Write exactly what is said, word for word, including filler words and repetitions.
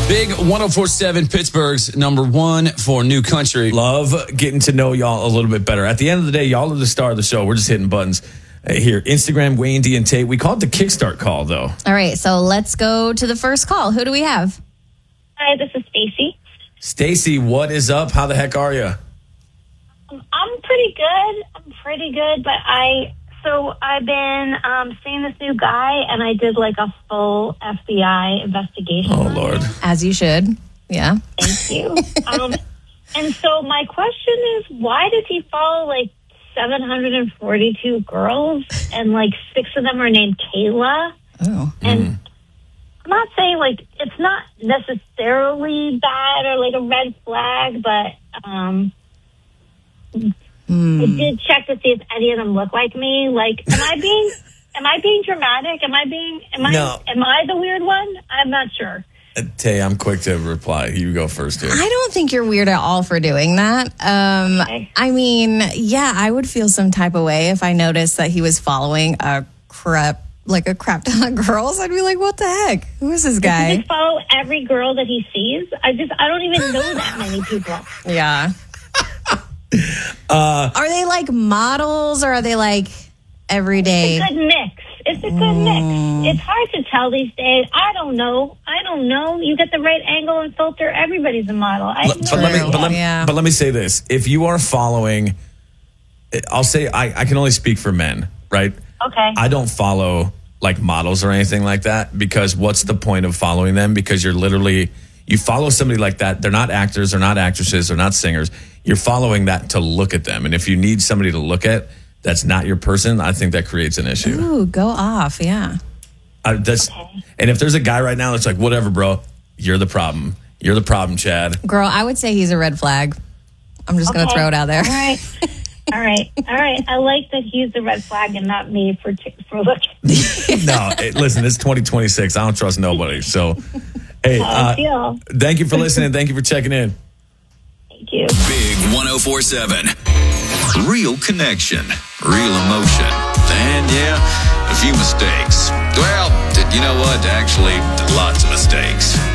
Big one oh four point seven, Pittsburgh's number one for New Country. Love getting to know y'all a little bit better. At the end of the day, y'all are the star of the show. We're just hitting buttons here. Instagram, Wayne D and Tate. We call it the Kickstart call, though. All right, so let's go to the first call. Who do we have? Hi, this is Stacy. Stacy, what is up? How the heck are you? Um, I'm pretty good. I'm pretty good, but I... So I've been um, seeing this new guy, and I did like a full F B I investigation. Oh, Lord. As you should. Yeah. Thank you. um, and so my question is, why does he follow like seven hundred forty-two girls, and like six of them are named Kayla? Oh. And Mm. I'm not saying like it's not necessarily bad or like a red flag, but um, Mm. I did check to see if any of them look like me. Like, am I being, am I being dramatic? Am I being, am I, No. am I the weird one? I'm not sure. Uh, Tay, I'm quick to reply. You go first here. I don't think you're weird at all for doing that. Um, Okay. I mean, yeah, I would feel some type of way if I noticed that he was following a crap, like a crap ton of girls. I'd be like, what the heck? Who is this Does he guy? just follow every girl that he sees? I just, I don't even know that many people. Yeah. uh, are they like models or are they like everyday? It's a good mix. It's a good mix. It's hard to tell these days. I don't know. I don't know. You get the right angle and filter, everybody's a model. I But, but let me, but, let, Yeah. but let me say this. If you are following, I'll say I, I can only speak for men, right? Okay. I don't follow like models or anything like that because what's the point of following them? Because you're literally, you follow somebody like that. They're not actors. They're not actresses. They're not singers. You're following that to look at them. And if you need somebody to look at that's not your person, I think that creates an issue. Ooh, go off. Yeah. I, that's, Okay. And if there's a guy right now that's like, whatever, bro, you're the problem. You're the problem, Chad. Girl, I would say he's a red flag. I'm just going to Okay. throw it out there. All right. All right. All right. I like that he's the red flag and not me for t- for looking. No, it, listen, it's twenty twenty-six. I don't trust nobody. So, hey, How I uh, feel. thank you for listening. Thank you for checking in. Thank you. Big one oh four point seven. Real connection, real emotion, and yeah, a few mistakes. Well, you know what? Actually, lots of mistakes.